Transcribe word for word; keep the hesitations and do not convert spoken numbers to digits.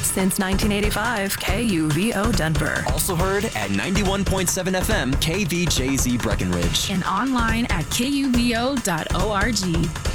Since nineteen eighty-five, K U V O Denver. Also heard at ninety-one point seven F M, K V J Z Breckenridge. And online at K U V O dot org.